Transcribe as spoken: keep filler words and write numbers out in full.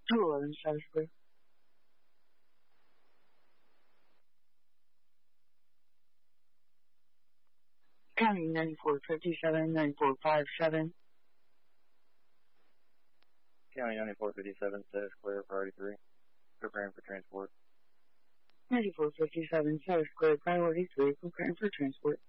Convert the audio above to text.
two eleven status clear. County ninety-four fifty-seven, ninety-four fifty-seven. County ninety-four fifty-seven, status clear, priority three. Preparing for transport. ninety-four fifty-seven, status clear, priority three, preparing for transport.